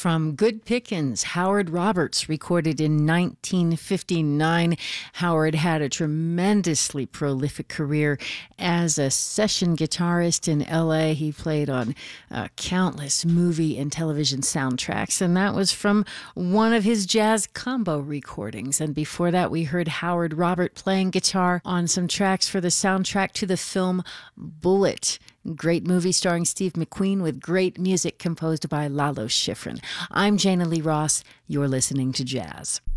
from Good Pickins, Howard Roberts, recorded in 1959. Howard had a tremendously prolific career as a session guitarist in L.A. He played on countless movie and television soundtracks, and that was from one of his jazz combo recordings. And before that, we heard Howard Robert playing guitar on some tracks for the soundtrack to the film Bullitt. Great movie starring Steve McQueen with great music composed by Lalo Schifrin. I'm Jana Lee Ross. You're listening to Jazz.